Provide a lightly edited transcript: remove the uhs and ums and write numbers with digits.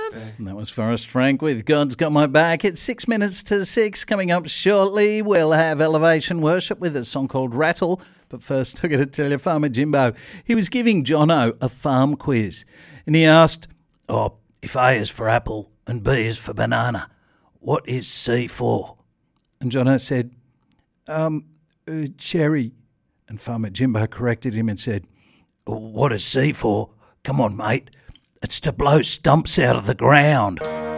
And that was Forrest Frank with God's Got My Back. It's 6 minutes to 6. Coming up shortly, we'll have Elevation Worship with a song called Rattle. But first, I've got to tell you, Farmer Jimbo, he was giving Jono a farm quiz. And he asked, if A is for apple and B is for banana, what is C for? And Jono said, cherry. And Farmer Jimbo corrected him and said, what is C for? Come on, mate. It's to blow stumps out of the ground.